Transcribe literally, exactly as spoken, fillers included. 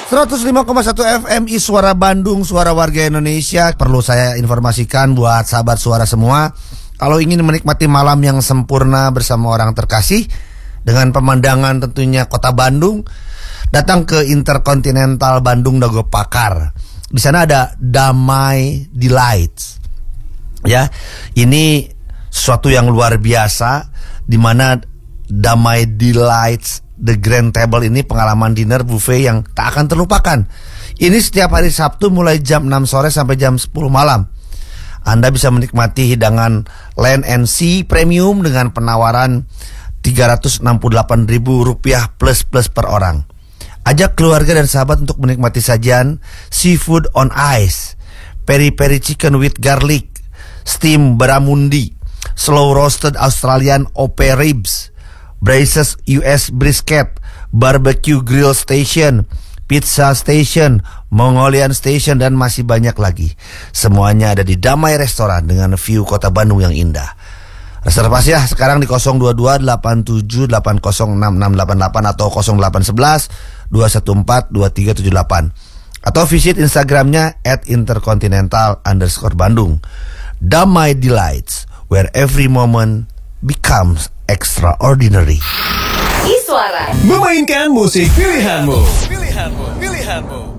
seratus lima koma satu F M I Suara Bandung, suara warga Indonesia. Perlu saya informasikan buat sahabat suara semua, kalau ingin menikmati malam yang sempurna bersama orang terkasih dengan pemandangan tentunya kota Bandung, datang ke Intercontinental Bandung Dago Pakar. Di sana ada Damai Delights. Ya, ini sesuatu yang luar biasa, di mana Damai Delights The Grand Table ini pengalaman dinner buffet yang tak akan terlupakan. Ini setiap hari Sabtu mulai jam enam sore sampai jam sepuluh malam. Anda bisa menikmati hidangan Land and Sea Premium dengan penawaran tiga ratus enam puluh delapan ribu rupiah plus plus per orang. Ajak keluarga dan sahabat untuk menikmati sajian seafood on ice, peri-peri chicken with garlic, steam barramundi, slow roasted Australian ope ribs, braised U S brisket, barbecue grill station, pizza station, Mongolian station, dan masih banyak lagi. Semuanya ada di Damai Restoran dengan view kota Bandung yang indah. Reservasi ya sekarang di nol dua dua delapan tujuh delapan nol enam enam delapan delapan atau nol delapan satu satu dua satu empat dua tiga tujuh delapan, atau visit Instagramnya at intercontinental underscore Bandung. Damai Delights, where every moment becomes extraordinary. Iswara memainkan musik pilihanmu. Pilihanmu, pilihanmu.